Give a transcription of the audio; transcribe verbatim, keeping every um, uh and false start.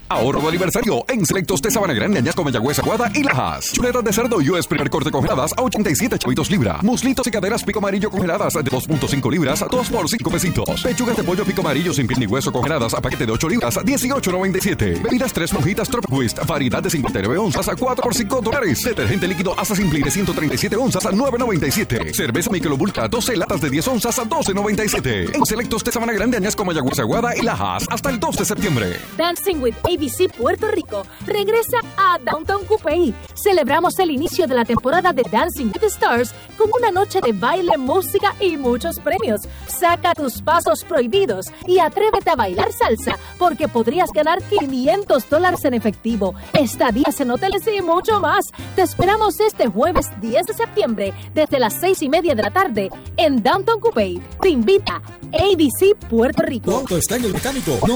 Ahorro de aniversario en Selectos de Sabana Grande, Añasco, Mayagüez, Aguada y Lajas. Chuletas de cerdo U S primer corte congeladas a ochenta y siete chavitos libra. Muslitos y caderas pico amarillo congeladas de dos punto cinco libras a dos por cinco pesitos. Pechugas de pollo pico amarillo sin piel ni hueso congeladas a paquete de ocho libras a dieciocho noventa y siete. Bebidas tres monjitas Tropic Twist, variedad de cincuenta y nueve onzas a cuatro por cinco dólares. Detergente líquido Asa Simpli de ciento treinta y siete onzas a nueve noventa y siete. Cerveza Michelob Ultra doce latas de diez onzas a doce noventa y siete. En Selectos de Sabana Grande, Añasco, Mayagüez, Aguada y Lajas hasta el dos de septiembre. Dancing with A B C Puerto Rico regresa a Downtown Coupé. Celebramos el inicio de la temporada de Dancing with the Stars con una noche de baile, música y muchos premios. Saca tus pasos prohibidos y atrévete a bailar salsa porque podrías ganar quinientos dólares en efectivo, estadías en hoteles y mucho más. Te esperamos este jueves diez de septiembre desde las seis y media de la tarde en Downtown Coupé. Te invita A B C Puerto Rico. Tu auto está en el mecánico. No